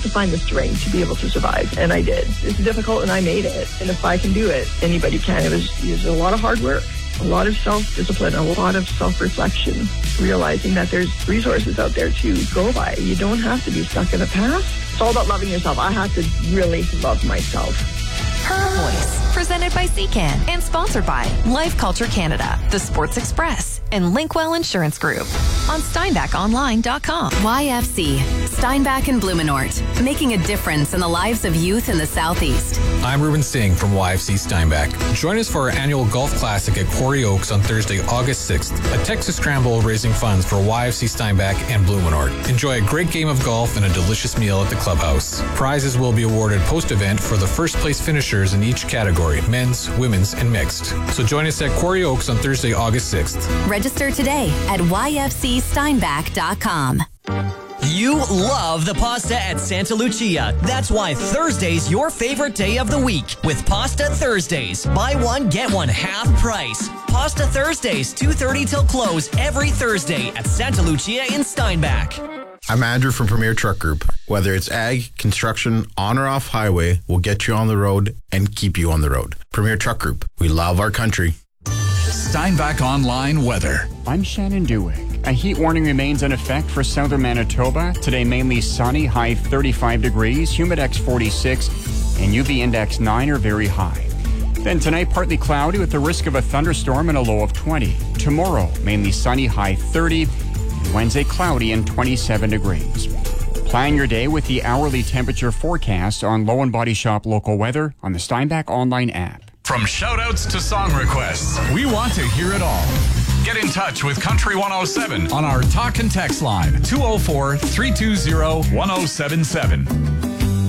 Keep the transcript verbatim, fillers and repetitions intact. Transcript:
to find the strength to be able to survive, and I did. It's difficult, and I made it. And if I can do it, anybody can. It was, it was a lot of hard work, a lot of self-discipline, a lot of self-reflection, realizing that there's resources out there to go by. You don't have to be stuck in the past. It's all about loving yourself. I have to really love myself. Her Voice, presented by C C A N and sponsored by Life Culture Canada, The Sports Express, and Linkwell Insurance Group on Steinbach Online dot com. Y F C, Steinbach and Blumenort, making a difference in the lives of youth in the Southeast. I'm Ruben Singh from Y F C Steinbach. Join us for our annual Golf Classic at Quarry Oaks on Thursday, August sixth, a Texas Scramble raising funds for Y F C Steinbach and Blumenort. Enjoy a great game of golf and a delicious meal at the clubhouse. Prizes will be awarded post-event for the first place finishers in each category, men's, women's, and mixed. So join us at Quarry Oaks on Thursday, August sixth. Register today at Y F C Steinbach dot com. You love the pasta at Santa Lucia. That's why Thursday's your favorite day of the week with Pasta Thursdays. Buy one, get one half price. Pasta Thursdays, two thirty till close every Thursday at Santa Lucia in Steinbach. I'm Andrew from Premier Truck Group. Whether it's ag, construction, on or off highway, we'll get you on the road and keep you on the road. Premier Truck Group. We love our country. Steinbach Online weather. I'm Shannon Dewick. A heat warning remains in effect for southern Manitoba. Today mainly sunny, high thirty-five degrees, humidex forty-six, and U V index nine are very high. Then tonight partly cloudy with the risk of a thunderstorm and a low of twenty. Tomorrow mainly sunny, high thirty, and Wednesday cloudy and twenty-seven degrees. Plan your day with the hourly temperature forecast on Low and Body Shop local weather on the Steinbach Online app. From shout-outs to song requests, we want to hear it all. Get in touch with Country one oh seven on our talk and text line, two oh four, three two zero, one oh seven seven.